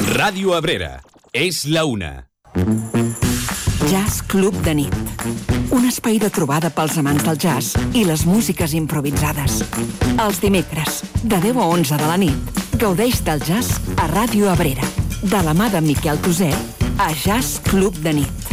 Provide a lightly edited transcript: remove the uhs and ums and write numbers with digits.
Ràdio Abrera. És la una. Jazz Club de nit. Un espai de trobada pels amants del jazz i les músiques improvisades. Els dimecres, de 10 a 11 de la nit, gaudeix del jazz a Ràdio Abrera. De la mà de Miquel Tuset, a Jazz Club de nit.